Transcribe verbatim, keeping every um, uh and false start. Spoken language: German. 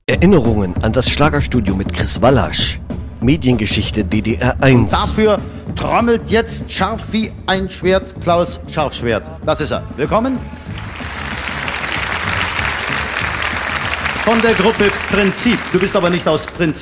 Erinnerungen an das Schlagerstudio mit Chris Wallasch. Mediengeschichte D D R eins. Dafür trommelt jetzt scharf wie ein Schwert Klaus Scharfschwert. Das ist er. Willkommen. Von der Gruppe Prinzip. Du bist aber nicht aus Prinzip